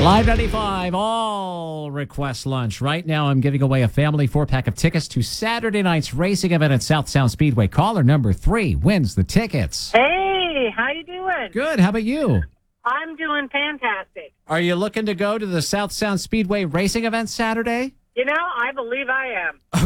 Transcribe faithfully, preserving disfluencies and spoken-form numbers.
Live ninety-five, all request lunch. Right now, I'm giving away a family four-pack of tickets to Saturday night's racing event at South Sound Speedway. Caller number three wins the tickets. Hey, how you doing? Good. How about you? I'm doing fantastic. Are you looking to go to the South Sound Speedway racing event Saturday? You know, I believe I am.